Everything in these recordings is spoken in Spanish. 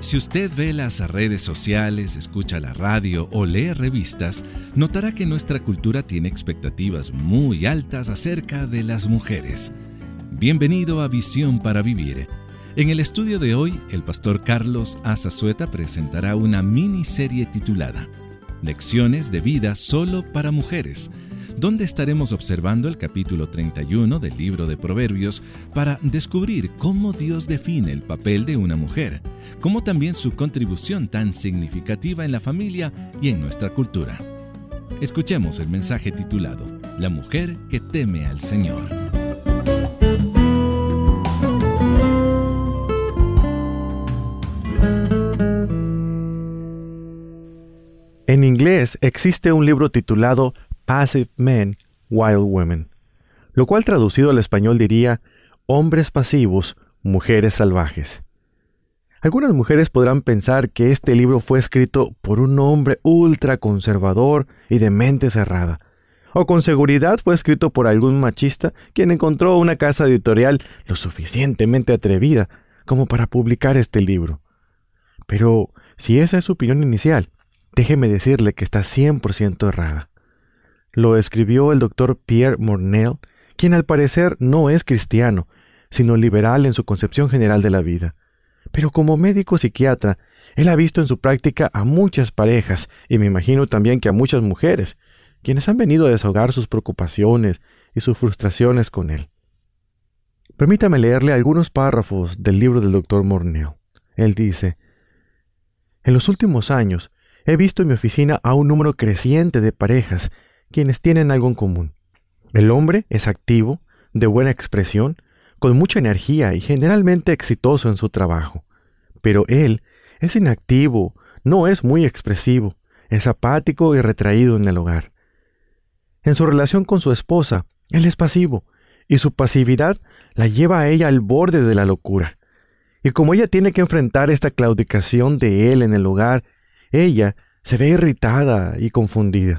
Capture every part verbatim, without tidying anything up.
Si usted ve las redes sociales, escucha la radio o lee revistas, notará que nuestra cultura tiene expectativas muy altas acerca de las mujeres. Bienvenido a Visión para Vivir. En el estudio de hoy, el pastor Carlos Azazueta presentará una miniserie titulada Lecciones de vida solo para mujeres, donde estaremos observando el capítulo treinta y uno del libro de Proverbios para descubrir cómo Dios define el papel de una mujer, como también su contribución tan significativa en la familia y en nuestra cultura. Escuchemos el mensaje titulado La mujer que teme al Señor. En inglés existe un libro titulado Passive Men, Wild Women, lo cual traducido al español diría Hombres pasivos, mujeres salvajes. Algunas mujeres podrán pensar que este libro fue escrito por un hombre ultra conservador y de mente cerrada, o con seguridad fue escrito por algún machista quien encontró una casa editorial lo suficientemente atrevida como para publicar este libro. Pero si esa es su opinión inicial, déjeme decirle que está cien por ciento errada. Lo escribió el doctor Pierre Mornell, quien al parecer no es cristiano, sino liberal en su concepción general de la vida. Pero como médico psiquiatra, él ha visto en su práctica a muchas parejas, y me imagino también que a muchas mujeres, quienes han venido a desahogar sus preocupaciones y sus frustraciones con él. Permítame leerle algunos párrafos del libro del doctor Mornell. Él dice: En los últimos años, he visto en mi oficina a un número creciente de parejas quienes tienen algo en común. El hombre es activo, de buena expresión, con mucha energía y generalmente exitoso en su trabajo. Pero él es inactivo, no es muy expresivo, es apático y retraído en el hogar. En su relación con su esposa, él es pasivo, y su pasividad la lleva a ella al borde de la locura. Y como ella tiene que enfrentar esta claudicación de él en el hogar, ella se ve irritada y confundida.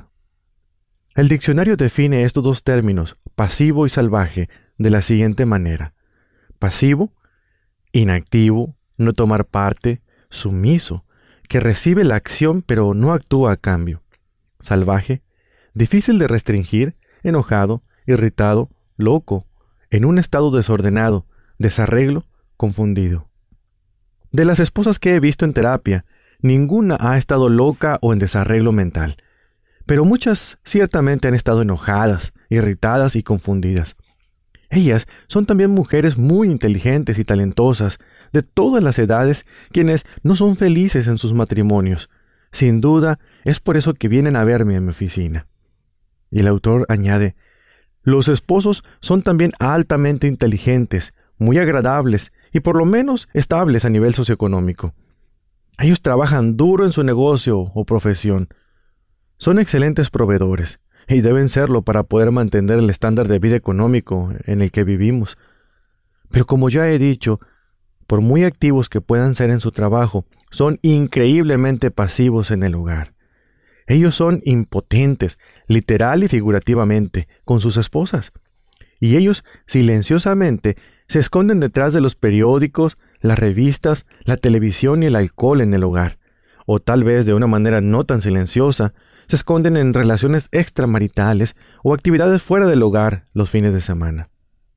El diccionario define estos dos términos, pasivo y salvaje, de la siguiente manera. Pasivo, inactivo, no tomar parte, sumiso, que recibe la acción pero no actúa a cambio. Salvaje, difícil de restringir, enojado, irritado, loco, en un estado desordenado, desarreglo, confundido. De las esposas que he visto en terapia, ninguna ha estado loca o en desarreglo mental, pero muchas ciertamente han estado enojadas, irritadas y confundidas. Ellas son también mujeres muy inteligentes y talentosas, de todas las edades, quienes no son felices en sus matrimonios. Sin duda, es por eso que vienen a verme en mi oficina. Y el autor añade: los esposos son también altamente inteligentes, muy agradables y por lo menos estables a nivel socioeconómico. Ellos trabajan duro en su negocio o profesión. Son excelentes proveedores, y deben serlo para poder mantener el estándar de vida económico en el que vivimos. Pero como ya he dicho, por muy activos que puedan ser en su trabajo, son increíblemente pasivos en el hogar. Ellos son impotentes, literal y figurativamente, con sus esposas. Y ellos, silenciosamente, se esconden detrás de los periódicos, las revistas, la televisión y el alcohol en el hogar. O tal vez de una manera no tan silenciosa, se esconden en relaciones extramaritales o actividades fuera del hogar los fines de semana.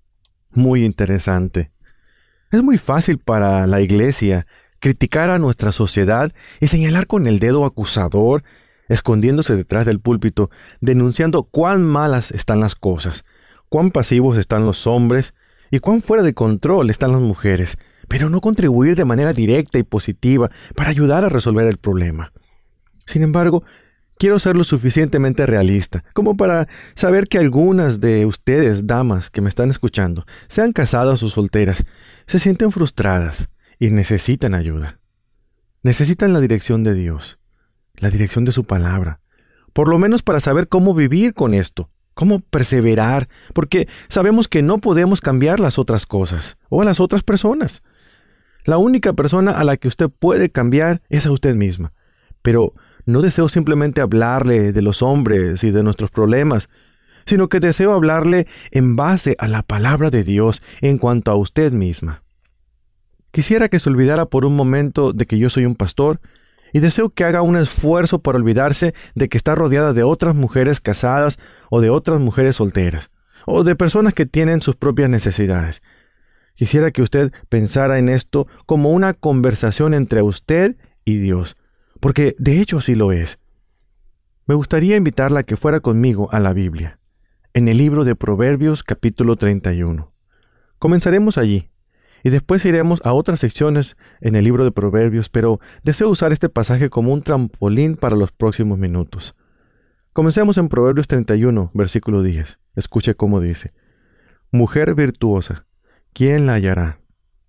Muy interesante. Es muy fácil para la iglesia criticar a nuestra sociedad y señalar con el dedo acusador, escondiéndose detrás del púlpito, denunciando cuán malas están las cosas, cuán pasivos están los hombres y cuán fuera de control están las mujeres, pero no contribuir de manera directa y positiva para ayudar a resolver el problema. Sin embargo, quiero ser lo suficientemente realista como para saber que algunas de ustedes, damas que me están escuchando, sean casadas o solteras, se sienten frustradas y necesitan ayuda. Necesitan la dirección de Dios, la dirección de su palabra, por lo menos para saber cómo vivir con esto, cómo perseverar, porque sabemos que no podemos cambiar las otras cosas o a las otras personas. La única persona a la que usted puede cambiar es a usted misma, pero no deseo simplemente hablarle de los hombres y de nuestros problemas, sino que deseo hablarle en base a la palabra de Dios en cuanto a usted misma. Quisiera que se olvidara por un momento de que yo soy un pastor y deseo que haga un esfuerzo para olvidarse de que está rodeada de otras mujeres casadas o de otras mujeres solteras, o de personas que tienen sus propias necesidades. Quisiera que usted pensara en esto como una conversación entre usted y Dios, porque de hecho así lo es. Me gustaría invitarla a que fuera conmigo a la Biblia, en el libro de Proverbios capítulo treinta y uno. Comenzaremos allí, y después iremos a otras secciones en el libro de Proverbios, pero deseo usar este pasaje como un trampolín para los próximos minutos. Comencemos en Proverbios treinta y uno, versículo diez. Escuche cómo dice: Mujer virtuosa, ¿quién la hallará?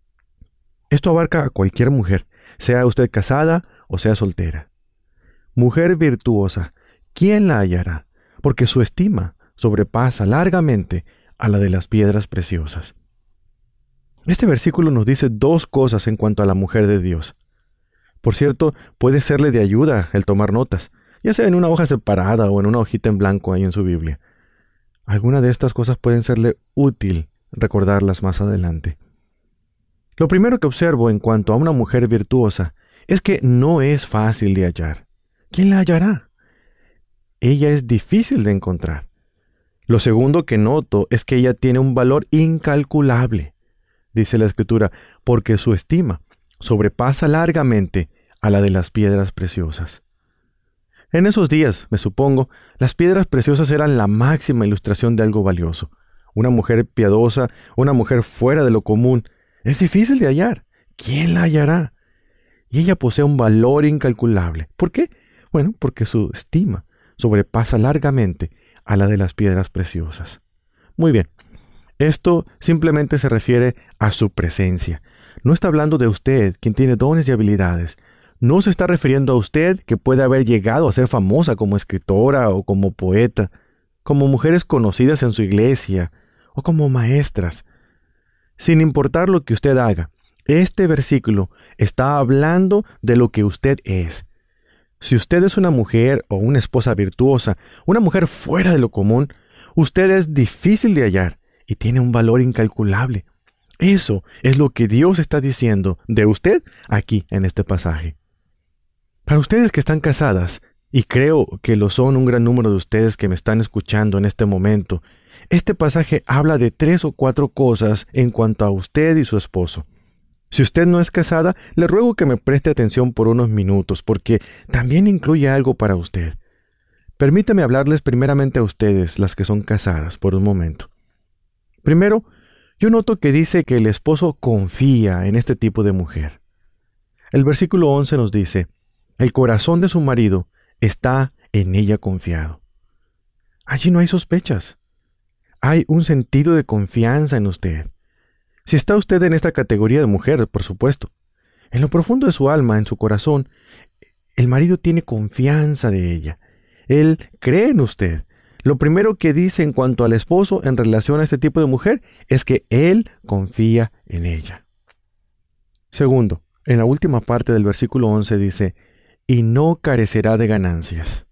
Esto abarca a cualquier mujer, sea usted casada o sea soltera. Mujer virtuosa, ¿quién la hallará? Porque su estima sobrepasa largamente a la de las piedras preciosas. Este versículo nos dice dos cosas en cuanto a la mujer de Dios. Por cierto, puede serle de ayuda el tomar notas, ya sea en una hoja separada o en una hojita en blanco ahí en su Biblia. Algunas de estas cosas pueden serle útil recordarlas más adelante. Lo primero que observo en cuanto a una mujer virtuosa es que no es fácil de hallar. ¿Quién la hallará? Ella es difícil de encontrar. Lo segundo que noto es que ella tiene un valor incalculable. Dice la Escritura, porque su estima sobrepasa largamente a la de las piedras preciosas. En esos días, me supongo, las piedras preciosas eran la máxima ilustración de algo valioso. Una mujer piadosa, una mujer fuera de lo común, es difícil de hallar. ¿Quién la hallará? Y ella posee un valor incalculable. ¿Por qué? Bueno, porque su estima sobrepasa largamente a la de las piedras preciosas. Muy bien. Esto simplemente se refiere a su presencia. No está hablando de usted, quien tiene dones y habilidades. No se está refiriendo a usted, que puede haber llegado a ser famosa como escritora o como poeta, como mujeres conocidas en su iglesia o como maestras. Sin importar lo que usted haga, este versículo está hablando de lo que usted es. Si usted es una mujer o una esposa virtuosa, una mujer fuera de lo común, usted es difícil de hallar y tiene un valor incalculable. Eso es lo que Dios está diciendo de usted aquí en este pasaje. Para ustedes que están casadas, y creo que lo son un gran número de ustedes que me están escuchando en este momento, este pasaje habla de tres o cuatro cosas en cuanto a usted y su esposo. Si usted no es casada, le ruego que me preste atención por unos minutos, porque también incluye algo para usted. Permítame hablarles primeramente a ustedes, las que son casadas, por un momento. Primero, yo noto que dice que el esposo confía en este tipo de mujer. El versículo once nos dice, el corazón de su marido está en ella confiado. Allí no hay sospechas. Hay un sentido de confianza en usted. Si está usted en esta categoría de mujer, por supuesto, en lo profundo de su alma, en su corazón, el marido tiene confianza de ella. Él cree en usted. Lo primero que dice en cuanto al esposo en relación a este tipo de mujer es que él confía en ella. Segundo, en la última parte del versículo once dice, y no carecerá de ganancias.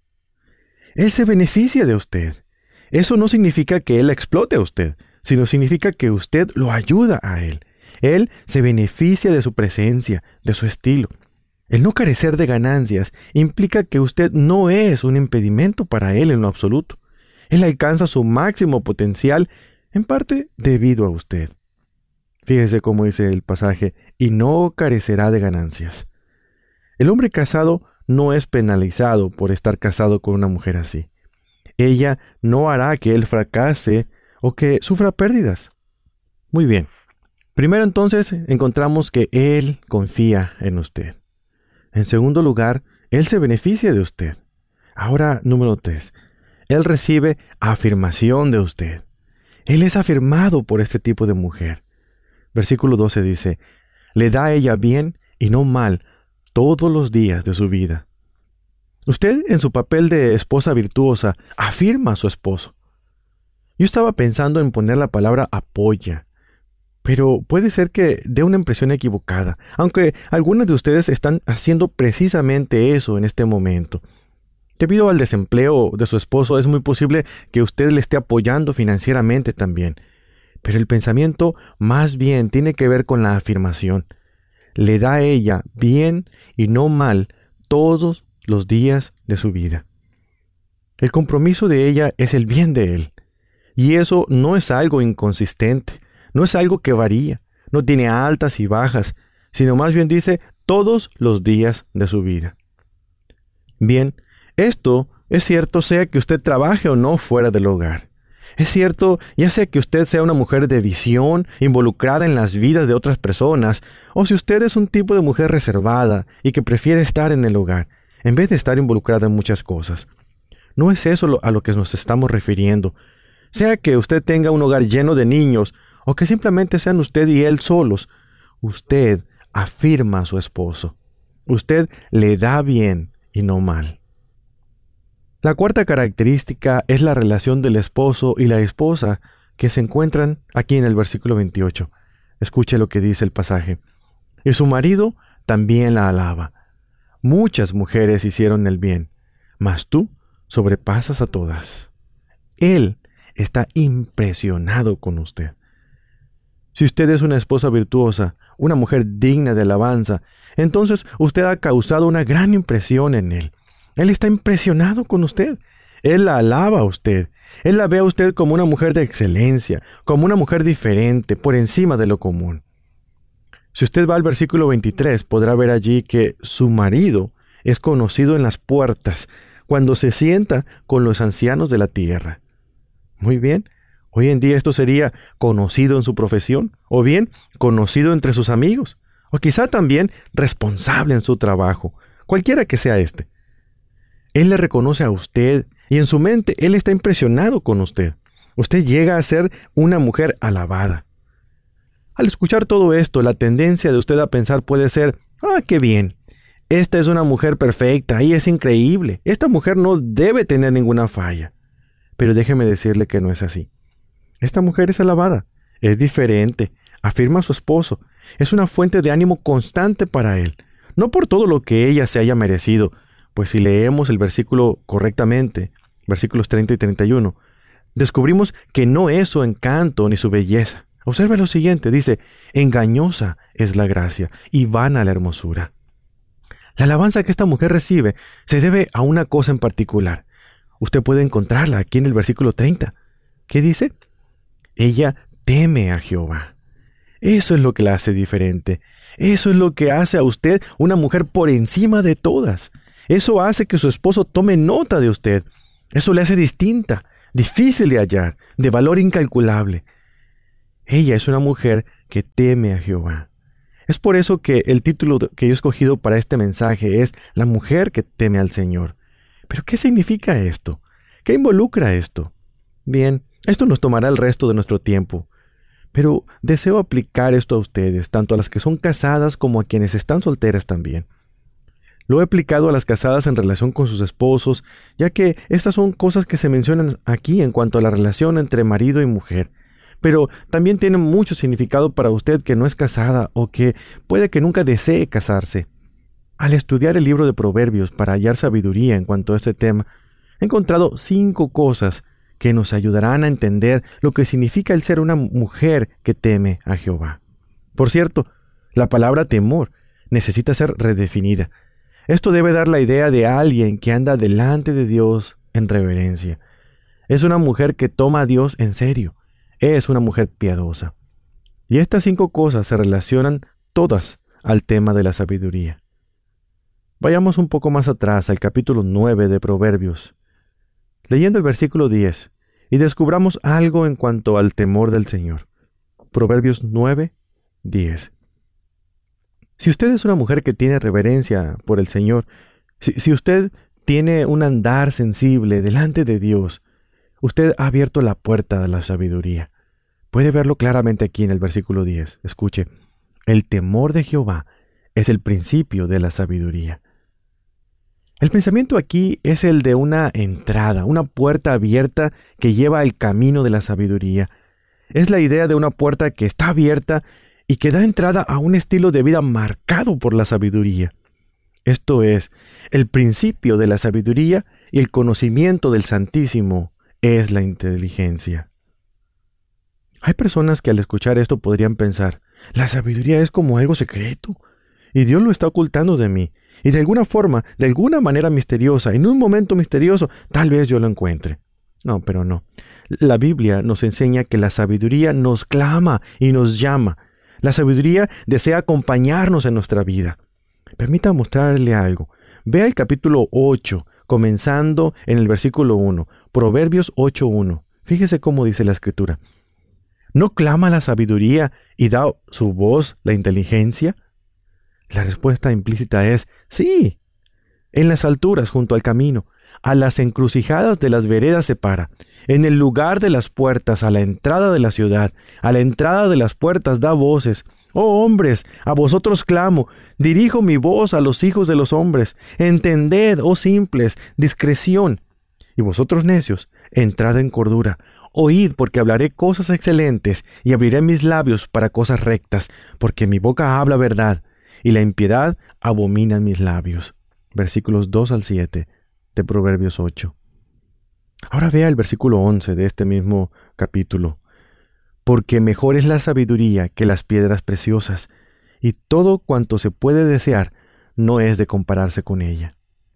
Él se beneficia de usted. Eso no significa que él la explote a usted, sino significa que usted lo ayuda a él. Él se beneficia de su presencia, de su estilo. El no carecer de ganancias implica que usted no es un impedimento para él en lo absoluto. Él alcanza su máximo potencial, en parte debido a usted. Fíjese cómo dice el pasaje, y no carecerá de ganancias. El hombre casado no es penalizado por estar casado con una mujer así. Ella no hará que él fracase o que sufra pérdidas. Muy bien. Primero entonces encontramos que él confía en usted. En segundo lugar, él se beneficia de usted. Ahora, número tres. Él recibe afirmación de usted. Él es afirmado por este tipo de mujer. Versículo doce dice, le da a ella bien y no mal todos los días de su vida. Usted, en su papel de esposa virtuosa, afirma a su esposo. Yo estaba pensando en poner la palabra apoya, pero puede ser que dé una impresión equivocada, aunque algunos de ustedes están haciendo precisamente eso en este momento. Debido al desempleo de su esposo, es muy posible que usted le esté apoyando financieramente también. Pero el pensamiento más bien tiene que ver con la afirmación. le da a ella bien y no mal todos los días de su vida. El compromiso de ella es el bien de él. Y eso no es algo inconsistente, no es algo que varía, no tiene altas y bajas, sino más bien dice todos los días de su vida. Bien, esto es cierto sea que usted trabaje o no fuera del hogar. Es cierto ya sea que usted sea una mujer de visión, involucrada en las vidas de otras personas, o si usted es un tipo de mujer reservada y que prefiere estar en el hogar, en vez de estar involucrada en muchas cosas. No es eso a lo que nos estamos refiriendo. Sea que usted tenga un hogar lleno de niños, o que simplemente sean usted y él solos, usted afirma a su esposo. Usted le da bien y no mal. La cuarta característica es la relación del esposo y la esposa que se encuentran aquí en el versículo veintiocho. Escuche lo que dice el pasaje. Y su marido también la alaba. Muchas mujeres hicieron el bien, mas tú sobrepasas a todas. Él está impresionado con usted. Si usted es una esposa virtuosa, una mujer digna de alabanza, entonces usted ha causado una gran impresión en él. Él está impresionado con usted. Él la alaba a usted. Él la ve a usted como una mujer de excelencia, como una mujer diferente, por encima de lo común. Si usted va al versículo veintitrés, podrá ver allí que su marido es conocido en las puertas, cuando se sienta con los ancianos de la tierra. Muy bien, hoy en día esto sería conocido en su profesión, o bien conocido entre sus amigos, o quizá también responsable en su trabajo, cualquiera que sea este. Él le reconoce a usted y en su mente él está impresionado con usted. Usted llega a ser una mujer alabada. Al escuchar todo esto, la tendencia de usted a pensar puede ser, ¡ah, qué bien! Esta es una mujer perfecta y es increíble. Esta mujer no debe tener ninguna falla. Pero déjeme decirle que no es así. Esta mujer es alabada, es diferente, afirma a su esposo, es una fuente de ánimo constante para él, no por todo lo que ella se haya merecido, pues si leemos el versículo correctamente, versículos treinta y treinta y uno, descubrimos que no es su encanto ni su belleza. Observe lo siguiente, dice, engañosa es la gracia y vana la hermosura. La alabanza que esta mujer recibe se debe a una cosa en particular. Usted puede encontrarla aquí en el versículo treinta. ¿Qué dice? Ella teme a Jehová. Eso es lo que la hace diferente. Eso es lo que hace a usted una mujer por encima de todas. Eso hace que su esposo tome nota de usted. Eso le hace distinta, difícil de hallar, de valor incalculable. Ella es una mujer que teme a Jehová. Es por eso que el título que yo he escogido para este mensaje es La mujer que teme al Señor. ¿Pero qué significa esto? ¿Qué involucra esto? Bien, esto nos tomará el resto de nuestro tiempo. Pero deseo aplicar esto a ustedes, tanto a las que son casadas como a quienes están solteras también. Lo he aplicado a las casadas en relación con sus esposos, ya que estas son cosas que se mencionan aquí en cuanto a la relación entre marido y mujer. Pero también tienen mucho significado para usted que no es casada o que puede que nunca desee casarse. Al estudiar el libro de Proverbios para hallar sabiduría en cuanto a este tema, he encontrado cinco cosas que nos ayudarán a entender lo que significa el ser una mujer que teme a Jehová. Por cierto, la palabra temor necesita ser redefinida. Esto debe dar la idea de alguien que anda delante de Dios en reverencia. Es una mujer que toma a Dios en serio. Es una mujer piadosa. Y estas cinco cosas se relacionan todas al tema de la sabiduría. Vayamos un poco más atrás al capítulo nueve de Proverbios, leyendo el versículo diez, y descubramos algo en cuanto al temor del Señor. Proverbios nueve, diez. Si usted es una mujer que tiene reverencia por el Señor, si, si usted tiene un andar sensible delante de Dios, usted ha abierto la puerta a la sabiduría. Puede verlo claramente aquí en el versículo diez. Escuche, el temor de Jehová es el principio de la sabiduría. El pensamiento aquí es el de una entrada, una puerta abierta que lleva al camino de la sabiduría. Es la idea de una puerta que está abierta y que da entrada a un estilo de vida marcado por la sabiduría. Esto es, el principio de la sabiduría y el conocimiento del Santísimo es la inteligencia. Hay personas que al escuchar esto podrían pensar, la sabiduría es como algo secreto. y Dios lo está ocultando de mí. Y de alguna forma, de alguna manera misteriosa, en un momento misterioso, tal vez yo lo encuentre. No, pero no. La Biblia nos enseña que la sabiduría nos clama y nos llama. La sabiduría desea acompañarnos en nuestra vida. Permita mostrarle algo. Vea el capítulo ocho, comenzando en el versículo uno, Proverbios ocho uno. Fíjese cómo dice la Escritura. ¿No clama la sabiduría y da su voz la inteligencia? La respuesta implícita es sí. En las alturas junto al camino, a las encrucijadas de las veredas se para. En el lugar de las puertas, a la entrada de la ciudad, a la entrada de las puertas da voces. Oh hombres, a vosotros clamo, dirijo mi voz a los hijos de los hombres. Entended, oh simples, discreción. Y vosotros necios, entrad en cordura. Oíd, porque hablaré cosas excelentes, y abriré mis labios para cosas rectas, porque mi boca habla verdad, y la impiedad abomina en mis labios. Versículos dos al siete de Proverbios ocho. Ahora vea el versículo once de este mismo capítulo. Porque mejor es la sabiduría que las piedras preciosas, y todo cuanto se puede desear no es de compararse con ella.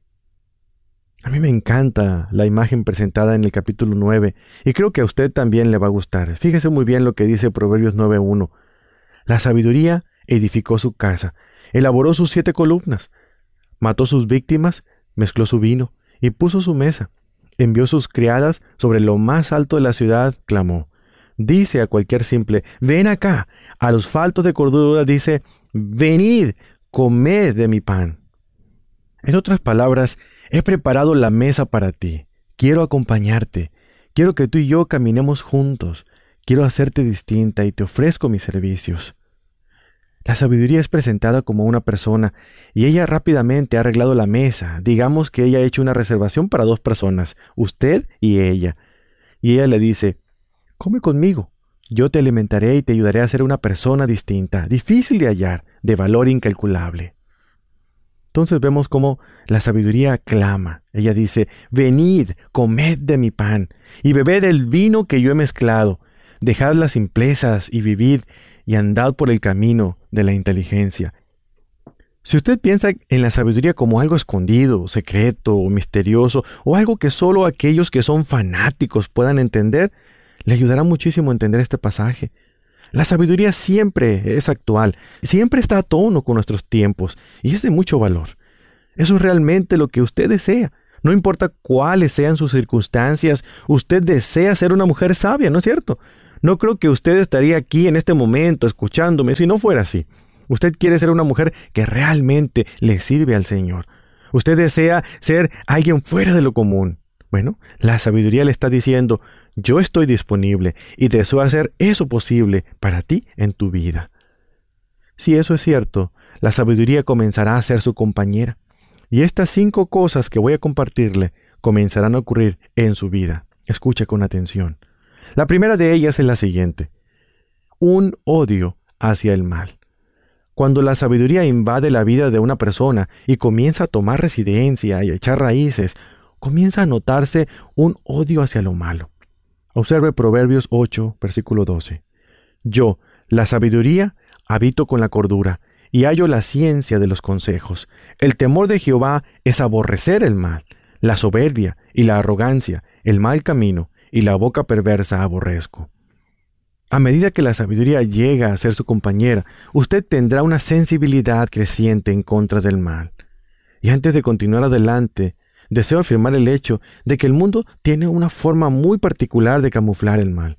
A mí me encanta la imagen presentada en el capítulo nueve, y creo que a usted también le va a gustar. Fíjese muy bien lo que dice Proverbios nueve uno. La sabiduría edificó su casa, elaboró sus siete columnas, mató sus víctimas, mezcló su vino, y puso su mesa. Envió sus criadas sobre lo más alto de la ciudad, clamó. Dice a cualquier simple, ven acá. A los faltos de cordura dice, venid, comed de mi pan. En otras palabras, he preparado la mesa para ti. Quiero acompañarte. Quiero que tú y yo caminemos juntos. Quiero hacerte distinta y te ofrezco mis servicios. La sabiduría es presentada como una persona y ella rápidamente ha arreglado la mesa. Digamos que ella ha hecho una reservación para dos personas, usted y ella. Y ella le dice, come conmigo. Yo te alimentaré y te ayudaré a ser una persona distinta, difícil de hallar, de valor incalculable. Entonces vemos cómo la sabiduría clama. Ella dice, venid, comed de mi pan, y bebed el vino que yo he mezclado. Dejad las simplezas y vivid, y andad por el camino de la inteligencia. Si usted piensa en la sabiduría como algo escondido, secreto, o misterioso, o algo que solo aquellos que son fanáticos puedan entender, le ayudará muchísimo a entender este pasaje. La sabiduría siempre es actual, siempre está a tono con nuestros tiempos y es de mucho valor. Eso es realmente lo que usted desea. No importa cuáles sean sus circunstancias, usted desea ser una mujer sabia, ¿no es cierto? No creo que usted estaría aquí en este momento escuchándome si no fuera así. Usted quiere ser una mujer que realmente le sirve al Señor. Usted desea ser alguien fuera de lo común. Bueno, la sabiduría le está diciendo, yo estoy disponible y deseo hacer eso posible para ti en tu vida. Si eso es cierto, la sabiduría comenzará a ser su compañera. Y estas cinco cosas que voy a compartirle comenzarán a ocurrir en su vida. Escuche con atención. La primera de ellas es la siguiente. Un odio hacia el mal. Cuando la sabiduría invade la vida de una persona y comienza a tomar residencia y a echar raíces, comienza a notarse un odio hacia lo malo. Observe Proverbios ocho, versículo doce. Yo, la sabiduría, habito con la cordura, y hallo la ciencia de los consejos. El temor de Jehová es aborrecer el mal, la soberbia y la arrogancia, el mal camino, y la boca perversa aborrezco. A medida que la sabiduría llega a ser su compañera, usted tendrá una sensibilidad creciente en contra del mal. Y antes de continuar adelante, deseo afirmar el hecho de que el mundo tiene una forma muy particular de camuflar el mal.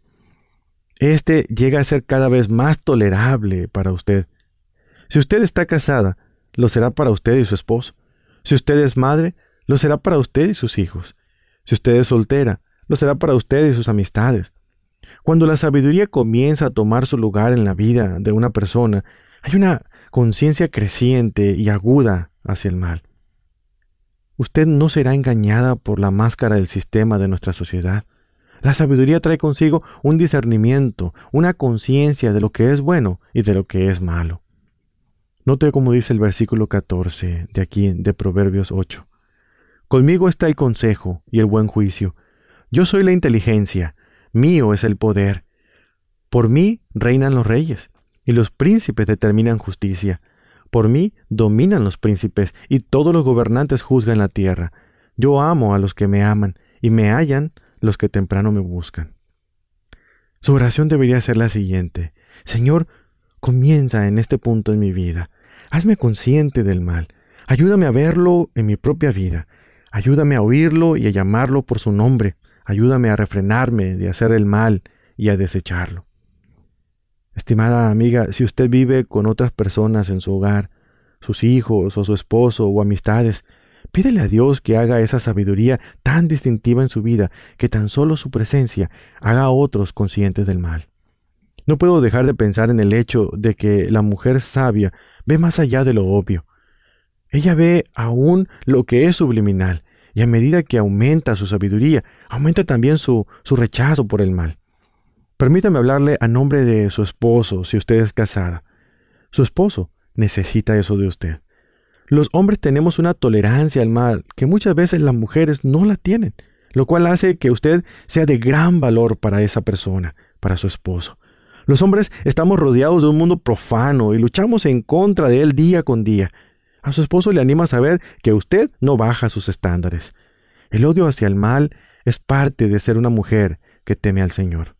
Este llega a ser cada vez más tolerable para usted. Si usted está casada, lo será para usted y su esposo. Si usted es madre, lo será para usted y sus hijos. Si usted es soltera, lo será para usted y sus amistades. Cuando la sabiduría comienza a tomar su lugar en la vida de una persona, hay una conciencia creciente y aguda hacia el mal. Usted no será engañada por la máscara del sistema de nuestra sociedad. La sabiduría trae consigo un discernimiento, una conciencia de lo que es bueno y de lo que es malo. Note cómo dice el versículo catorce de aquí, de Proverbios ocho. Conmigo está el consejo y el buen juicio. Yo soy la inteligencia, mío es el poder. Por mí reinan los reyes, y los príncipes determinan justicia. Por mí dominan los príncipes, y todos los gobernantes juzgan la tierra. Yo amo a los que me aman, y me hallan los que temprano me buscan. Su oración debería ser la siguiente: Señor, comienza en este punto en mi vida. Hazme consciente del mal. Ayúdame a verlo en mi propia vida. Ayúdame a oírlo y a llamarlo por su nombre. Ayúdame a refrenarme de hacer el mal y a desecharlo. Estimada amiga, si usted vive con otras personas en su hogar, sus hijos o su esposo o amistades, pídele a Dios que haga esa sabiduría tan distintiva en su vida que tan solo su presencia haga a otros conscientes del mal. No puedo dejar de pensar en el hecho de que la mujer sabia ve más allá de lo obvio. Ella ve aún lo que es subliminal, y a medida que aumenta su sabiduría, aumenta también su, su rechazo por el mal. Permítame hablarle a nombre de su esposo, si usted es casada. Su esposo necesita eso de usted. Los hombres tenemos una tolerancia al mal que muchas veces las mujeres no la tienen, lo cual hace que usted sea de gran valor para esa persona, para su esposo. Los hombres estamos rodeados de un mundo profano y luchamos en contra de él día con día. A su esposo le anima a saber que usted no baja sus estándares. El odio hacia el mal es parte de ser una mujer que teme al Señor.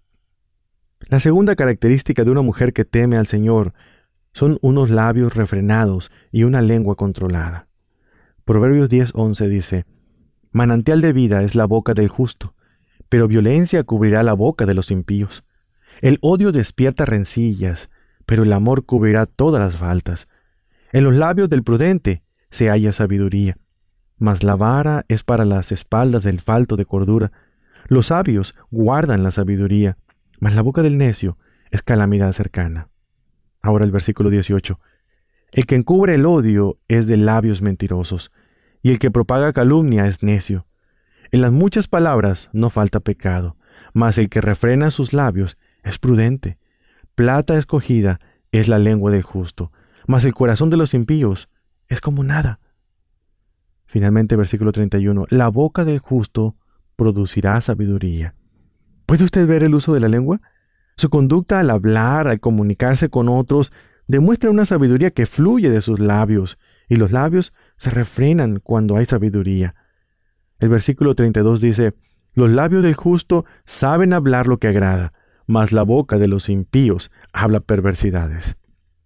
La segunda característica de una mujer que teme al Señor son unos labios refrenados y una lengua controlada. Proverbios diez once dice: Manantial de vida es la boca del justo, pero violencia cubrirá la boca de los impíos. El odio despierta rencillas, pero el amor cubrirá todas las faltas. En los labios del prudente se halla sabiduría, mas la vara es para las espaldas del falto de cordura. Los sabios guardan la sabiduría, mas la boca del necio es calamidad cercana. Ahora el versículo dieciocho. El que encubre el odio es de labios mentirosos, y el que propaga calumnia es necio. En las muchas palabras no falta pecado, mas el que refrena sus labios es prudente. Plata escogida es la lengua del justo, mas el corazón de los impíos es como nada. Finalmente, versículo treinta y uno. La boca del justo producirá sabiduría. ¿Puede usted ver el uso de la lengua? Su conducta al hablar, al comunicarse con otros, demuestra una sabiduría que fluye de sus labios, y los labios se refrenan cuando hay sabiduría. El versículo treinta y dos dice: Los labios del justo saben hablar lo que agrada, mas la boca de los impíos habla perversidades.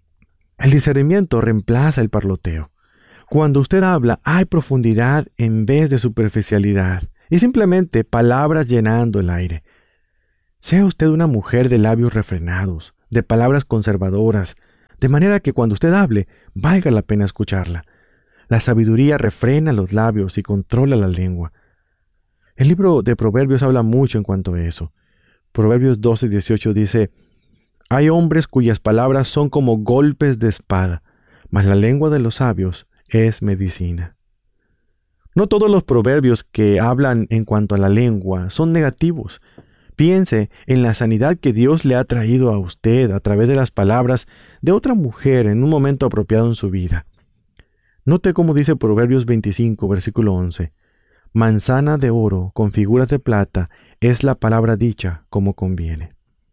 El discernimiento reemplaza el parloteo. Cuando usted habla, hay profundidad en vez de superficialidad, y simplemente palabras llenando el aire. Sea usted una mujer de labios refrenados, de palabras conservadoras, de manera que cuando usted hable, valga la pena escucharla. La sabiduría refrena los labios y controla la lengua. El libro de Proverbios habla mucho en cuanto a eso. Proverbios doce dieciocho dice: Hay hombres cuyas palabras son como golpes de espada, mas la lengua de los sabios es medicina. No todos los proverbios que hablan en cuanto a la lengua son negativos. Piense en la sanidad que Dios le ha traído a usted a través de las palabras de otra mujer en un momento apropiado en su vida. Note cómo dice Proverbios veinticinco, versículo once. Manzana de oro con figuras de plata es la palabra dicha como conviene.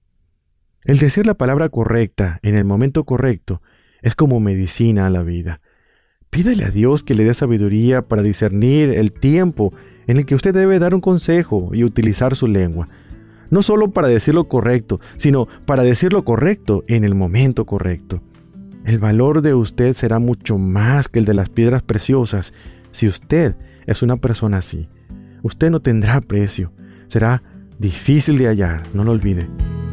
El decir la palabra correcta en el momento correcto es como medicina a la vida. Pídale a Dios que le dé sabiduría para discernir el tiempo en el que usted debe dar un consejo y utilizar su lengua. No solo para decir lo correcto, sino para decir lo correcto en el momento correcto. El valor de usted será mucho más que el de las piedras preciosas si usted es una persona así. Usted no tendrá precio. Será difícil de hallar, no lo olvide.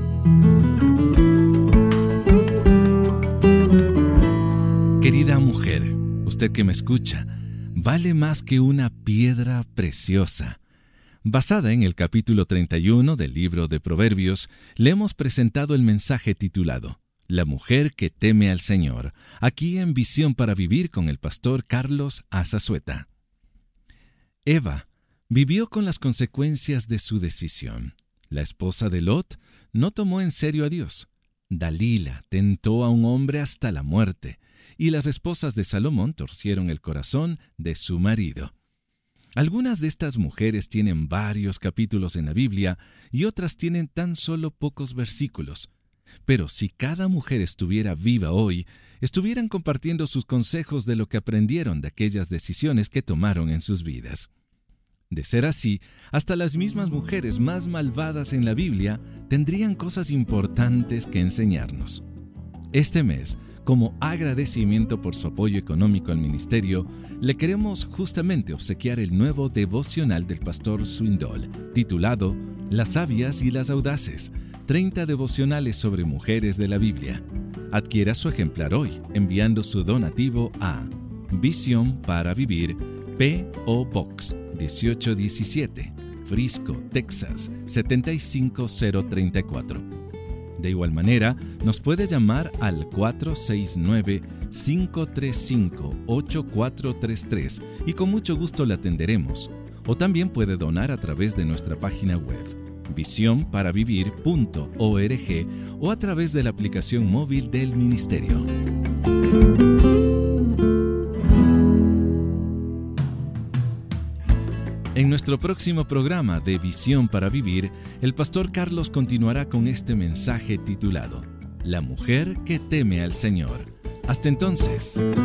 Querida mujer, usted que me escucha, vale más que una piedra preciosa. Basada en el capítulo treinta y uno del libro de Proverbios, le hemos presentado el mensaje titulado La mujer que teme al Señor, aquí en Visión para Vivir con el pastor Carlos Azazueta. Eva vivió con las consecuencias de su decisión. La esposa de Lot no tomó en serio a Dios. Dalila tentó a un hombre hasta la muerte, y las esposas de Salomón torcieron el corazón de su marido. Algunas de estas mujeres tienen varios capítulos en la Biblia y otras tienen tan solo pocos versículos. Pero si cada mujer estuviera viva hoy, estuvieran compartiendo sus consejos de lo que aprendieron de aquellas decisiones que tomaron en sus vidas. De ser así, hasta las mismas mujeres más malvadas en la Biblia tendrían cosas importantes que enseñarnos. Este mes, como agradecimiento por su apoyo económico al ministerio, le queremos justamente obsequiar el nuevo devocional del pastor Swindoll, titulado Las sabias y las audaces, treinta devocionales sobre mujeres de la Biblia. Adquiera su ejemplar hoy, enviando su donativo a Visión para Vivir, P O Box dieciocho diecisiete, Frisco, Texas setenta y cinco cero treinta y cuatro. De igual manera, nos puede llamar al cuatro seis nueve, cinco tres cinco, ocho cuatro tres tres y con mucho gusto le atenderemos. O también puede donar a través de nuestra página web, visión para vivir punto org, o a través de la aplicación móvil del ministerio. En nuestro próximo programa de Visión para Vivir, el pastor Carlos continuará con este mensaje titulado La mujer que teme al Señor. Hasta entonces.